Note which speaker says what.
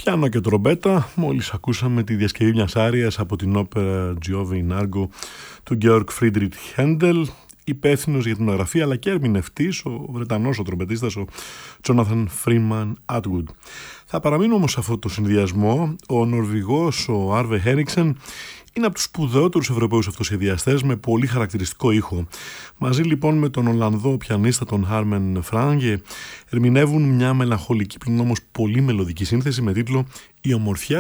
Speaker 1: Πιάνο και τρομπέτα, μόλις ακούσαμε τη διασκευή μιας άριας από την όπερα Giove in Argo του Georg Friedrich Händel, υπεύθυνος για την ογραφή αλλά και ερμηνευτής, ο Βρετανός ο τρομπετίστας, ο Jonathan Freeman Atwood. Θα παραμείνω όμως σε αυτό το συνδυασμό. Ο Νορβηγός, ο Arve Henriksen, είναι από τους σπουδαιότερους Ευρωπαίους αυτοσχεδιαστές με πολύ χαρακτηριστικό ήχο. Μαζί λοιπόν με τον Ολλανδό πιανίστα τον Harmen Frange ερμηνεύουν μια μελαγχολική πλην όμως πολύ μελωδική σύνθεση με τίτλο «Η ομορφιά